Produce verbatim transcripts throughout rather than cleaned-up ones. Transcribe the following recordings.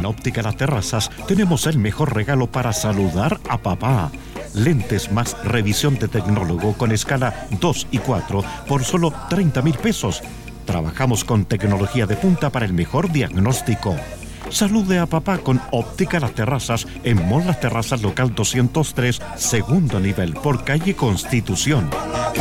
Óptica Las Terrazas tenemos el mejor regalo para saludar a papá. Lentes más revisión de tecnólogo con escala dos y cuatro por solo treinta mil pesos. Trabajamos con tecnología de punta para el mejor diagnóstico. Salude a papá con Óptica Las Terrazas en Mall Las Terrazas local doscientos tres, segundo nivel, por calle Constitución.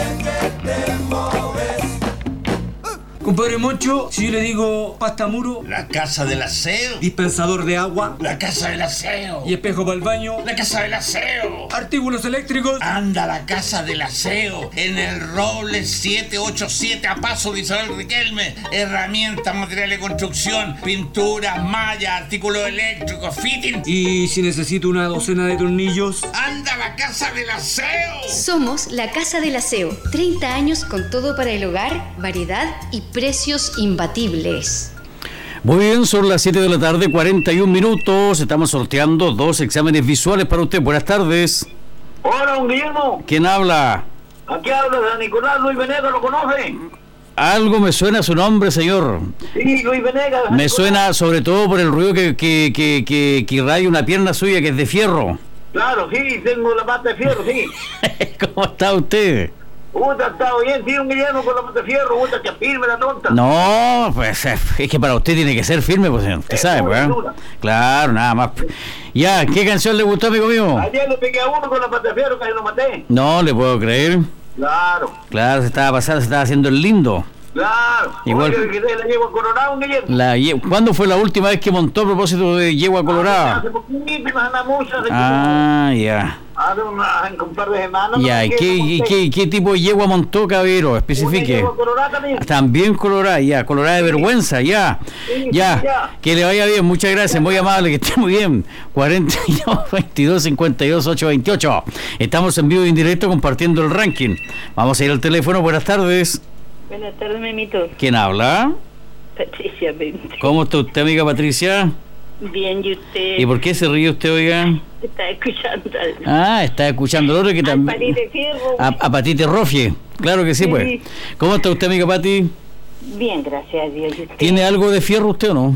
Compadre Moncho, si yo le digo pasta muro, la casa del aseo, dispensador de agua, la casa del aseo, y espejo para el baño, la casa del aseo, artículos eléctricos, anda a la casa del aseo, en el Roble siete ocho siete a paso de Isabel Riquelme, herramientas, materiales de construcción, pinturas, mallas, artículos eléctricos, fitting. Y si necesito una docena de tornillos, anda a la casa del aseo. Somos la Casa del Aseo, treinta años con todo para el hogar, variedad y precios imbatibles. Muy bien, son las siete de la tarde, cuarenta y un minutos. Estamos sorteando dos exámenes visuales para usted. Buenas tardes. Hola, don Guillermo. ¿Quién habla? Aquí habla de Nicolás Luis Venegas, ¿lo conoce? Algo me suena su nombre, señor. Sí, Luis Venegas. Me Nicolás. suena sobre todo por el ruido que, que, que, que, que irradia una pierna suya que es de fierro. Claro, sí, tengo la pata de fierro, sí. ¿Cómo está usted? Puta, está bien, sí, un Guillermo con la pata de fierro, puta, que firme la tonta. No, pues es que para usted tiene que ser firme, pues señor. Usted Es sabe, muy pues. ¿eh? dura. Claro, nada más. Ya, ¿qué canción le gustó, amigo mío? Ayer le pegué a uno con la pata de fierro, que lo maté. No le puedo creer. Claro, Claro, se estaba pasando, se estaba haciendo el lindo. claro. Igual- Oye, que la llevo coronado, un Guillermo. La ye- ¿Cuándo fue la última vez que montó a propósito de yegua colorada? Hace poquito, más anda mucho, hace Ah, ya. hace una- en un par de semanas. Ya, ¿y no, qué, y qué, qué tipo de yegua montó, caballero? Una Especifique. yegua colorada también. También colorada, ya, colorada de vergüenza, ya. Sí, Ya, ya. que le vaya bien, muchas gracias, muy amable, que esté muy bien. cuarenta y dos, veintidós, cincuenta y dos, ochocientos veintiocho. Estamos en vivo y en directo compartiendo el ranking. Vamos a ir al teléfono, buenas tardes. Buenas tardes, Memito. ¿Quién habla? Patricia Benz. ¿Cómo está usted, amiga Patricia? Bien, ¿y usted? ¿Y por qué se ríe usted, oiga? Está escuchando al, Ah, está escuchando el otro que al también... Pati de Fierro. A, a Patite Rofie, claro que sí, Sí. pues. ¿Cómo está usted, amiga Pati? Bien, gracias a Dios. ¿Y usted? ¿Tiene algo de fierro usted o no?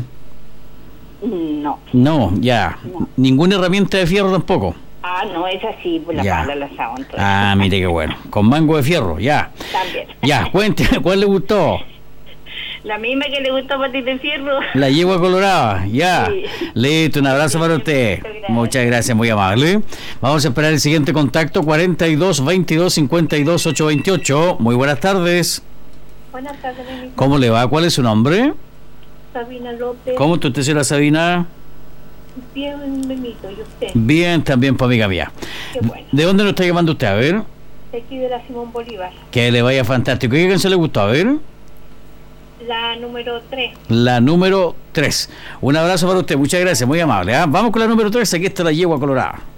No. No, ya. No. Ninguna herramienta de fierro tampoco. Ah, no, es así, por la Ya. pala, la asado, entonces. Ah, mire qué bueno. Con mango de fierro, ya. También. Ya, cuénteme, ¿cuál le gustó? La misma que le gustó a Pati de Fierro. La yegua colorada, ya. Sí. Listo, un abrazo para usted. Muchas gracias. Muchas gracias, muy amable. Vamos a esperar el siguiente contacto, cuarenta y dos, veintidós, cincuenta y dos, ochocientos veintiocho. Muy buenas tardes. Buenas tardes, Memito. ¿Cómo le va? ¿Cuál es su nombre? Sabina López. ¿Cómo está usted, señora Sabina? Bien, Memito, ¿y usted? Bien, también, pues, amiga mía. Qué bueno. ¿De dónde nos está llamando usted? A ver. De aquí de la Simón Bolívar. Que le vaya fantástico. ¿Qué canción le gustó? A ver. La número tres. La número tres. Un abrazo para usted, muchas gracias, muy amable. ¿ah? Vamos con la número tres, aquí está la yegua colorada.